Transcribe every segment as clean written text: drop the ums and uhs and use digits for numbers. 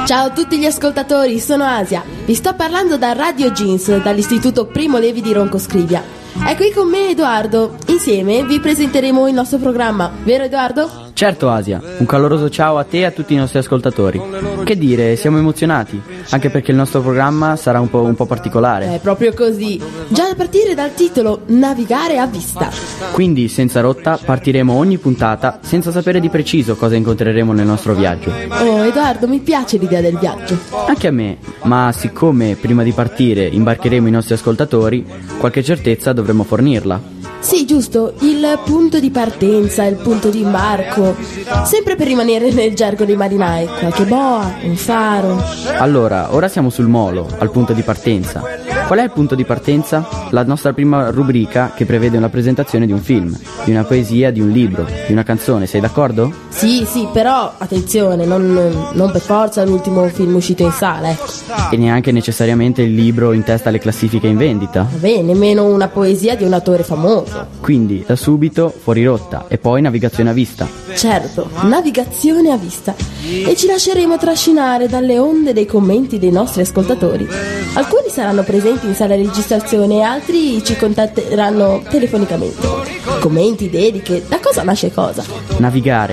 Ciao a tutti gli ascoltatori, sono Asia. Vi sto parlando da Radio Jeans, dall'Istituto Primo Levi di Ronco Scrivia. È qui con me Edoardo. Insieme vi presenteremo il nostro programma, vero Edoardo? Certo Asia, un caloroso ciao a te e a tutti i nostri ascoltatori. Che dire, siamo emozionati, anche perché il nostro programma sarà un po' particolare. È proprio così, già a partire dal titolo Navigare a vista. Quindi senza rotta partiremo ogni puntata senza sapere di preciso cosa incontreremo nel nostro viaggio. Oh Edoardo, mi piace l'idea del viaggio. Anche a me, ma siccome prima di partire imbarcheremo i nostri ascoltatori, qualche certezza dovremo fornirla. Sì, giusto, il punto di partenza, il punto di imbarco, sempre per rimanere nel gergo dei marinai, qualche boa, un faro. Allora, ora siamo sul molo, al punto di partenza. Qual è il punto di partenza? La nostra prima rubrica che prevede una presentazione di un film, di una poesia, di un libro, di una canzone, sei d'accordo? Sì, però, attenzione, non per forza l'ultimo film uscito in sala, ecco. E neanche necessariamente il libro in testa alle classifiche in vendita. Vabbè, nemmeno una poesia di un autore famoso. Quindi, da subito, fuori rotta e poi navigazione a vista. Certo, navigazione a vista. E ci lasceremo trascinare dalle onde dei commenti dei nostri ascoltatori. Alcuni saranno presenti in sala di registrazione e altri ci contatteranno telefonicamente. Commenti, dediche, da cosa nasce cosa? Navigare.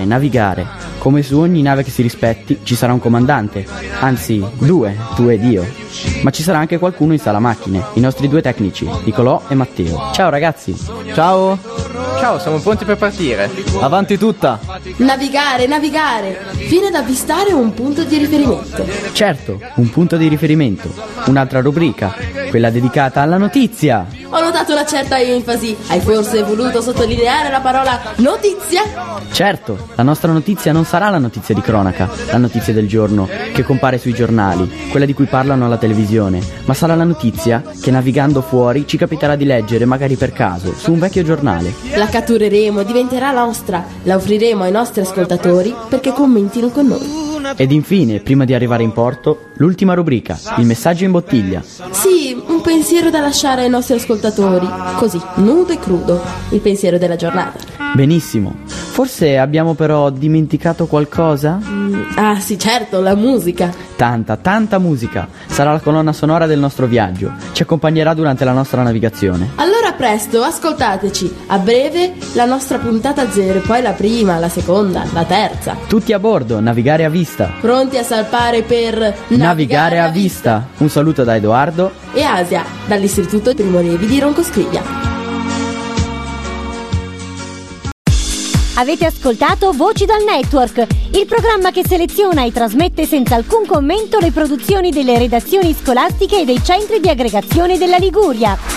Come su ogni nave che si rispetti ci sarà un comandante, anzi due, tu ed io. Ma ci sarà anche qualcuno in sala macchine, i nostri due tecnici, Nicolò e Matteo. Ciao ragazzi. Ciao, siamo pronti per partire. Avanti tutta. Navigare, fino ad avvistare un punto di riferimento. Certo, un punto di riferimento. Un'altra rubrica, quella dedicata alla notizia. Ho notato una certa enfasi. Hai forse voluto sottolineare la parola notizia? Certo, la nostra notizia non sarà la notizia di cronaca, la notizia del giorno, che compare sui giornali, quella di cui parlano alla televisione, ma sarà la notizia che navigando fuori ci capiterà di leggere, magari per caso, su un vecchio giornale. La cattureremo, diventerà nostra, la offriremo ai nostri ascoltatori perché commentino con noi. Ed infine, prima di arrivare in porto, l'ultima rubrica, il messaggio in bottiglia. Sì, un pensiero da lasciare ai nostri ascoltatori, così, nudo e crudo, il pensiero della giornata. Benissimo, forse abbiamo però dimenticato qualcosa? Ah sì, certo, la musica. Tanta musica, sarà la colonna sonora del nostro viaggio, ci accompagnerà durante la nostra navigazione. Allora presto, ascoltateci, a breve la nostra puntata 0, poi la prima, la seconda, la terza. Tutti a bordo, navigare a vista. Pronti a salpare per Navigare a vista. Un saluto da Edoardo e Asia, dall'Istituto Primo Levi di Ronco Scrivia. Avete ascoltato Voci dal Network, il programma che seleziona e trasmette senza alcun commento le produzioni delle redazioni scolastiche e dei centri di aggregazione della Liguria.